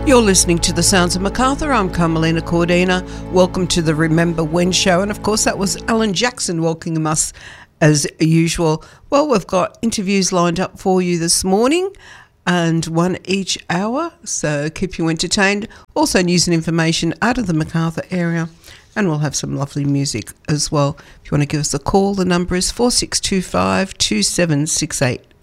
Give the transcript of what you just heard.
You're listening to the Sounds of Macarthur. I'm Carmelina Cordina. Welcome to the Remember When show. And of course, that was Alan Jackson welcoming us as usual. Well, we've got interviews lined up for you this morning and one each hour. So keep you entertained. Also news and information out of the Macarthur area. And we'll have some lovely music as well. If you want to give us a call, the number is 4625 2768.